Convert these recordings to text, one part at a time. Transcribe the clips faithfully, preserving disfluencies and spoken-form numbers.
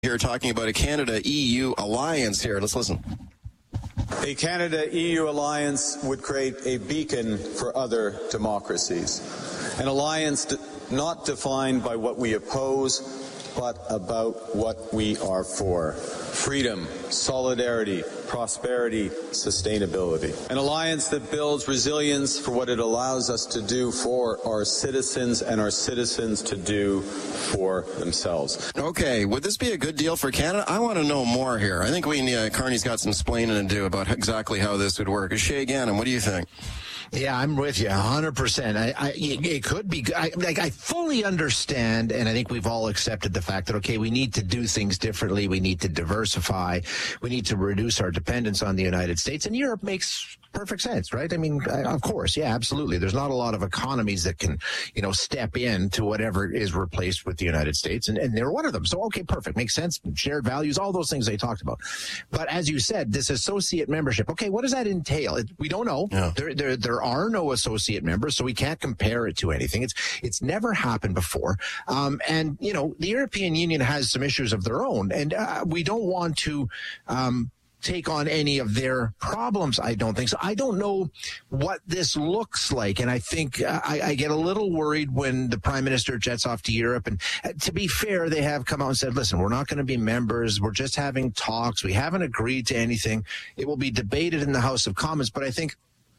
Here talking about a Canada-E U alliance here. Let's listen. A Canada-E U alliance would create a beacon for other democracies. An alliance de- not defined by what we oppose, but about what we are for. Freedom, solidarity, prosperity, sustainability. An alliance that builds resilience for what it allows us to do for our citizens and our citizens to do for themselves. Okay, would this be a good deal for Canada? I want to know more here. I think we, uh, Carney's got some explaining to do about exactly how this would work. Shay Gannon, what do you think? Yeah, I'm with you one hundred percent. I, I, it could be, I, like, I fully understand, and I think we've all accepted the fact that, okay, we need to do things differently. We need to diversify. We need to reduce our dependence on the United States. And Europe makes perfect sense, right? I mean, of course, yeah, absolutely. There's not a lot of economies that can, you know, step in to whatever is replaced with the United States, and, and they're one of them. So, okay, perfect. Makes sense. Shared values, all those things they talked about. But as you said, this associate membership, okay, what does that entail? It, we don't know. Yeah. There, there, there are no associate members, so we can't compare it to anything. It's, it's never happened before. Um, and, you know, the European Union has some issues of their own, and uh, we don't want to, um, take on any of their problems, I don't think. So I don't know what this looks like. And I think uh, I, I get a little worried when the Prime Minister jets off to Europe. And uh, to be fair, they have come out and said, listen, we're not going to be members. We're just having talks. We haven't agreed to anything. It will be debated in the House of Commons. But I think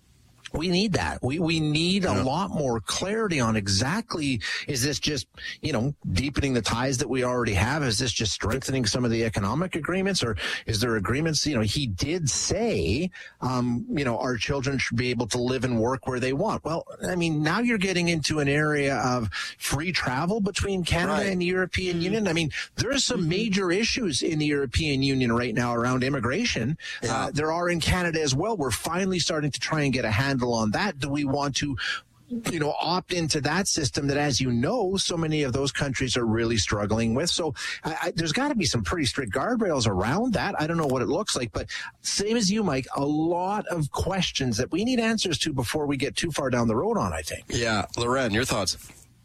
we need that. We we need a lot more clarity on exactly, is this just, you know, deepening the ties that we already have? Is this just strengthening some of the economic agreements? Or is there agreements? You know, he did say, um, you know, our children should be able to live and work where they want. Well, I mean, now you're getting into an area of free travel between Canada right. and the European mm-hmm. Union. I mean, there are some mm-hmm. major issues in the European Union right now around immigration. Yeah. Uh, there are in Canada as well. We're finally starting to try and get a handle on that. Do we want to, you know, opt into that system that, as you know, so many of those countries are really struggling with? So I, I, there's got to be some pretty strict guardrails around that. I don't know what it looks like, but same as you, Mike, a lot of questions that we need answers to before we get too far down the road on, I think. Yeah. Loren, your thoughts?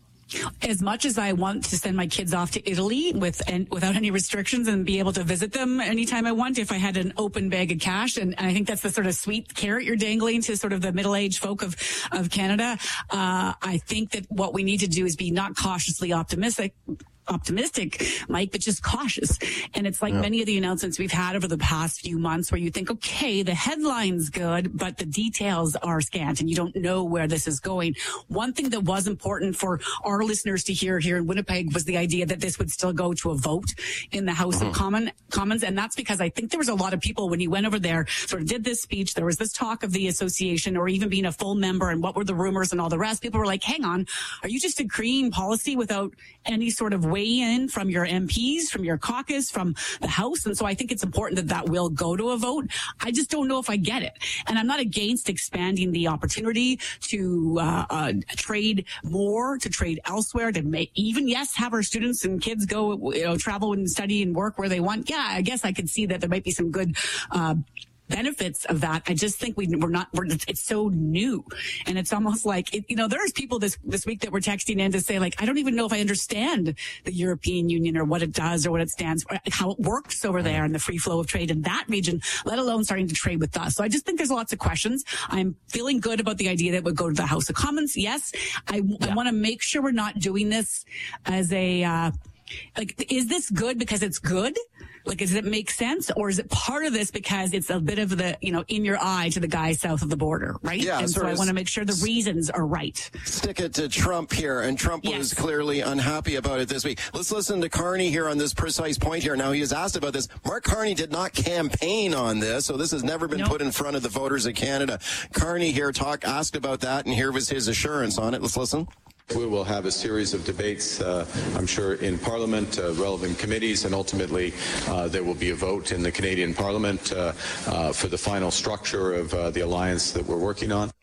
As much as I want to send my kids off to Italy with and without any restrictions and be able to visit them anytime I want, if I had an open bag of cash, and, and I think that's the sort of sweet carrot you're dangling to sort of the middle-aged folk of, of Canada, uh, I think that what we need to do is be not cautiously optimistic, optimistic, Mike, but just cautious. And it's like yeah. many of the announcements we've had over the past few months where you think, okay, the headline's good, but the details are scant and you don't know where this is going. One thing that was important for our listeners to hear here in Winnipeg was the idea that this would still go to a vote in the House mm-hmm. of Common, Commons. And that's because I think there was a lot of people when he went over there, sort of did this speech, there was this talk of the association or even being a full member and what were the rumors and all the rest. People were like, hang on, are you just agreeing policy without any sort of weigh in from your M Ps, from your caucus, from the House? And so I think it's important that that will go to a vote. I just don't know if I get it. And I'm not against expanding the opportunity to uh, uh, trade more, to trade elsewhere, to make even, yes, have our students and kids go, you know, travel and study and work where they want. Yeah, I guess I could see that there might be some good uh benefits of that. I just think we, we're not, we're, it's so new. And it's almost like, it, you know, there's people this, this week that were texting in to say, like, I don't even know if I understand the European Union or what it does or what it stands for, how it works over there and the free flow of trade in that region, let alone starting to trade with us. So I just think there's lots of questions. I'm feeling good about the idea that would go to the House of Commons. Yes. I, yeah. I want to make sure we're not doing this as a, uh, like, is this good because it's good? Like, does it make sense? Or is it part of this because it's a bit of the, you know, in your eye to the guy south of the border, right? Yeah, and so I want to make sure the reasons are right. Stick it to Trump here. And Trump yes. was clearly unhappy about it this week. Let's listen to Carney here on this precise point here. Now, he was asked about this. Mark Carney did not campaign on this, so this has never been nope. put in front of the voters of Canada. Carney here talk, asked about that, and here was his assurance on it. Let's listen. We will have a series of debates, uh, I'm sure, in Parliament, uh, relevant committees, and ultimately uh, there will be a vote in the Canadian Parliament uh, uh, for the final structure of uh, the alliance that we're working on.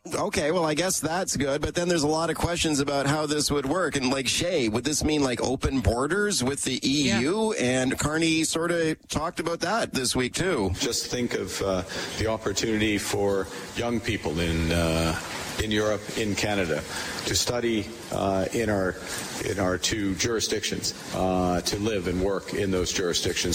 Okay, well, I guess that's good, but then there's a lot of questions about how this would work. And like Shay, would this mean like open borders with the E U? Yeah. And Carney sort of talked about that this week too. Just think of uh, the opportunity for young people in uh, in Europe, in Canada, to study uh, in our in our two jurisdictions, uh, to live and work in those jurisdictions.